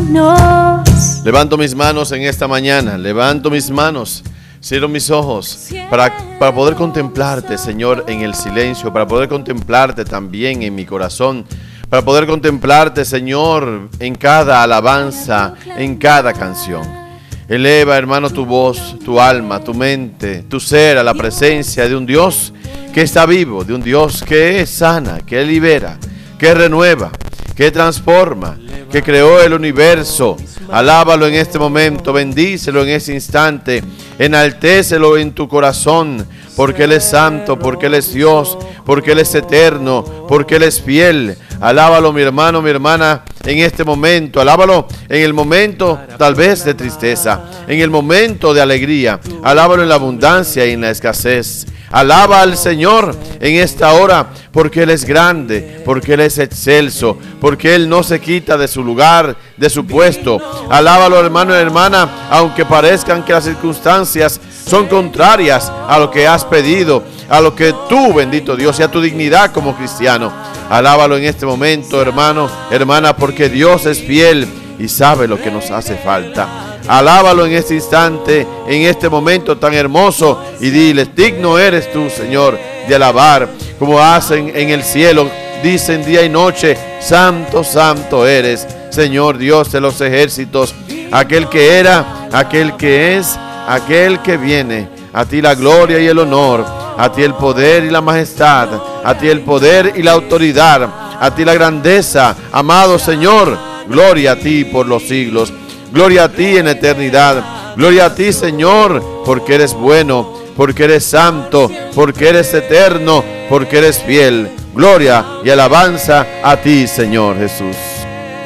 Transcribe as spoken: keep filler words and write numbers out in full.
Ayúdanos. Levanto mis manos en esta mañana, levanto mis manos, cierro mis ojos para, para poder contemplarte, Señor, en el silencio, para poder contemplarte también en mi corazón, para poder contemplarte, Señor, en cada alabanza, en cada canción. Eleva, hermano, tu voz, tu alma, tu mente, tu ser a la presencia de un Dios que está vivo, de un Dios que sana, que libera, que renueva, que transforma, que creó el universo. Alábalo en este momento, bendícelo en ese instante, enaltécelo en tu corazón, porque Él es santo, porque Él es Dios, porque Él es eterno, porque Él es fiel. Alábalo, mi hermano, mi hermana, en este momento. Alábalo en el momento tal vez de tristeza, en el momento de alegría. Alábalo en la abundancia y en la escasez. Alaba al Señor en esta hora, porque Él es grande, porque Él es excelso, porque Él no se quita de su lugar, de su puesto. Alábalo, hermano y hermana, aunque parezcan que las circunstancias son contrarias a lo que has pedido, a lo que tú, bendito Dios, y a tu dignidad como cristiano. Alábalo en este momento, hermano, hermana, porque Dios es fiel y sabe lo que nos hace falta. Alábalo en este instante, en este momento tan hermoso, y dile: digno eres tú, Señor, de alabar, como hacen en el cielo, dicen día y noche: santo, santo eres, Señor Dios de los ejércitos, aquel que era, aquel que es, aquel que viene. A ti la gloria y el honor, a ti el poder y la majestad, a ti el poder y la autoridad, a ti la grandeza, amado Señor. Gloria a ti por los siglos. Gloria a ti en eternidad. Gloria a ti, Señor, porque eres bueno, porque eres santo, porque eres eterno, porque eres fiel. Gloria y alabanza a ti, Señor Jesús.